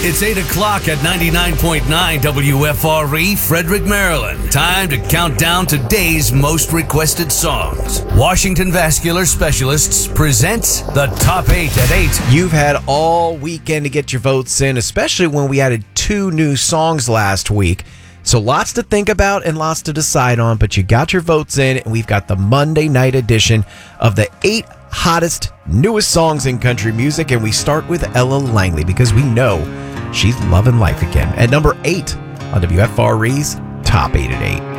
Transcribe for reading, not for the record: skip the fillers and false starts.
It's 8 o'clock at 99.9 WFRE, Frederick, Maryland. Time to count down today's most requested songs. Washington Vascular Specialists presents the Top 8 at 8. You've had all weekend to get your votes in, especially when we added 2 new songs last week. So lots to think about and lots to decide on, but you got your votes in, and we've got the Monday night edition of the 8 hottest, newest songs in country music, and we start with Ella Langley because we know she's loving life again. At number 8 on WFRE's Top 8 at 8.